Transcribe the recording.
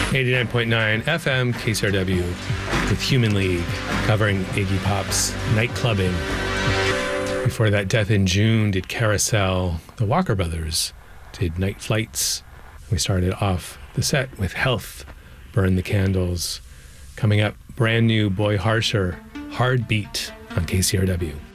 89.9 FM KCRW with Human League covering Iggy Pop's Night Clubbing. Before that, Death in June did Carousel. The Walker Brothers did Night Flights. We started off the set with Health, Burn the Candles. Coming up, brand new Boy Harsher, Hard Beat on KCRW.